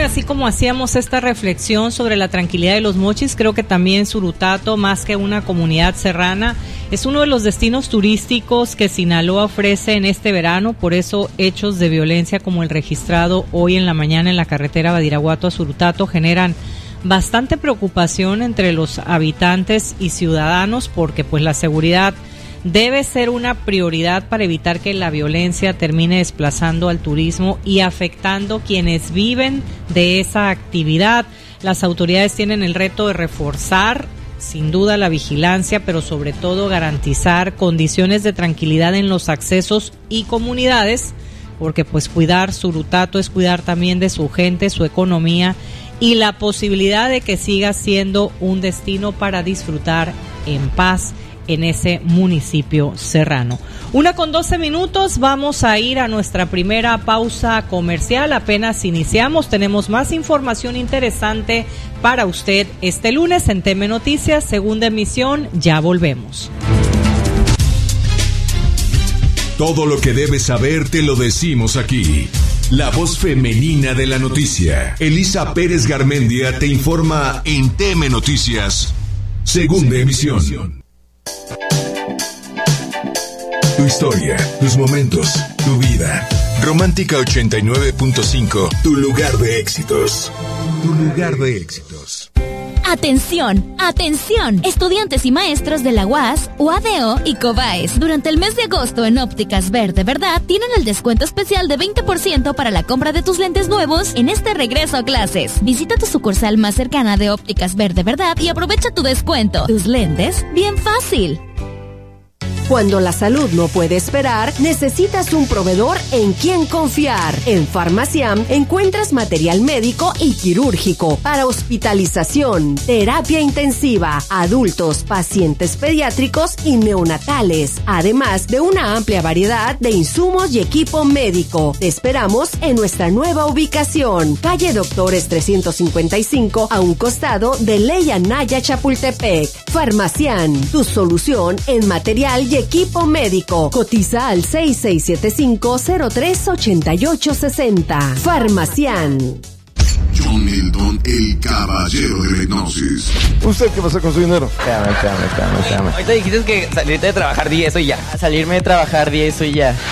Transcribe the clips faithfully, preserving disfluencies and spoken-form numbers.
Bueno, así como hacíamos esta reflexión sobre la tranquilidad de Los Mochis, creo que también Surutato, más que una comunidad serrana, es uno de los destinos turísticos que Sinaloa ofrece en este verano. Por eso hechos de violencia como el registrado hoy en la mañana en la carretera Badiraguato a Surutato generan bastante preocupación entre los habitantes y ciudadanos, porque pues la seguridad debe ser una prioridad para evitar que la violencia termine desplazando al turismo y afectando quienes viven de esa actividad. Las autoridades tienen el reto de reforzar sin duda la vigilancia, pero sobre todo garantizar condiciones de tranquilidad en los accesos y comunidades, porque pues cuidar Surutato es cuidar también de su gente, su economía y la posibilidad de que siga siendo un destino para disfrutar en paz en ese municipio serrano. Una con doce minutos, vamos a ir a nuestra primera pausa comercial. Apenas iniciamos, tenemos más información interesante para usted este lunes en T M Noticias, segunda emisión. Ya volvemos. Todo lo que debes saber te lo decimos aquí. La voz femenina de la noticia. Elisa Pérez Garmendia te informa en T M Noticias, segunda emisión. Tu historia, tus momentos, tu vida. Romántica ochenta y nueve punto cinco, tu lugar de éxitos. Tu lugar de éxitos. Atención, atención, estudiantes y maestros de la U A S, U A D O y COBAES. Durante el mes de agosto en Ópticas Verde Verdad tienen el descuento especial de veinte por ciento para la compra de tus lentes nuevos en este regreso a clases. Visita tu sucursal más cercana de Ópticas Verde Verdad y aprovecha tu descuento. Tus lentes, bien fácil. Cuando la salud no puede esperar, necesitas un proveedor en quien confiar. En Farmaciam encuentras material médico y quirúrgico para hospitalización, terapia intensiva, adultos, pacientes pediátricos y neonatales, además de una amplia variedad de insumos y equipo médico. Te esperamos en nuestra nueva ubicación, calle Doctores trescientos cincuenta y cinco, a un costado de Ley Anaya Chapultepec. Farmaciam, tu solución en material y equipo médico. Cotiza al seis seis siete cinco, cero tres ocho ocho seis cero. Farmaciam. John Milton, el caballero de la hipnosis. ¿Usted qué pasa con su dinero? Espérame, espérame, espérame, espérame. Ahorita dijiste que salirte de trabajar día eso y ya. Salirme de trabajar día eso y ya.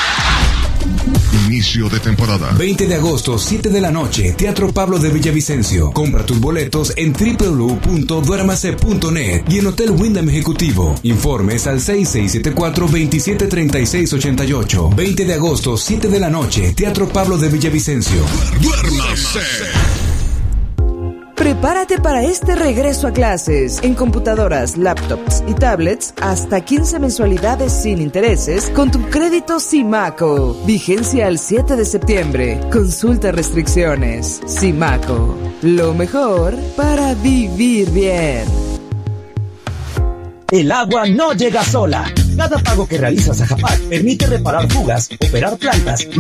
Inicio de temporada. veinte de agosto, siete de la noche, Teatro Pablo de Villavicencio. Compra tus boletos en doble u doble u doble u punto duermase punto net y en Hotel Wyndham Ejecutivo. Informes al seis seis siete cuatro, dos siete tres seis ocho ocho. veinte de agosto, siete de la noche, Teatro Pablo de Villavicencio. ¡Duérmase! Prepárate para este regreso a clases. En computadoras, laptops y tablets, hasta quince mensualidades sin intereses con tu crédito Simaco. Vigencia al siete de septiembre. Consulta restricciones. Simaco, lo mejor para vivir bien. El agua no llega sola. Cada pago que realizas a Japac permite reparar fugas, operar plantas